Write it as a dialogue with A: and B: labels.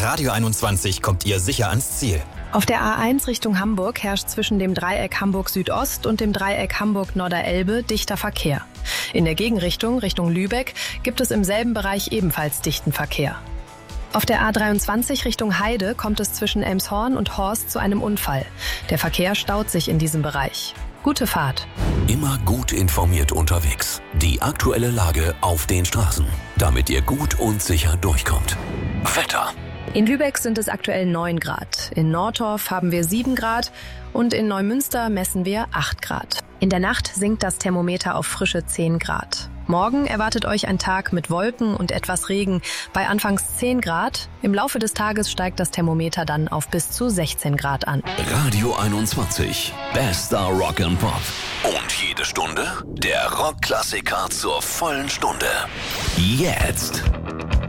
A: Radio 21 kommt ihr sicher ans Ziel.
B: Auf der A1 Richtung Hamburg herrscht zwischen dem Dreieck Hamburg Südost und dem Dreieck Hamburg Norderelbe dichter Verkehr. In der Gegenrichtung, Richtung Lübeck, gibt es im selben Bereich ebenfalls dichten Verkehr. Auf der A23 Richtung Heide kommt es zwischen Elmshorn und Horst zu einem Unfall. Der Verkehr staut sich in diesem Bereich. Gute Fahrt.
C: Immer gut informiert unterwegs. Die aktuelle Lage auf den Straßen, damit ihr gut und sicher durchkommt. Wetter.
B: In Lübeck sind es aktuell 9 Grad. In Nordorf haben wir 7 Grad und in Neumünster messen wir 8 Grad. In der Nacht sinkt das Thermometer auf frische 10 Grad. Morgen erwartet euch ein Tag mit Wolken und etwas Regen bei anfangs 10 Grad. Im Laufe des Tages steigt das Thermometer dann auf bis zu 16 Grad an.
C: Radio 21. Bester Rock and Pop. Und jede Stunde der Rockklassiker zur vollen Stunde. Jetzt.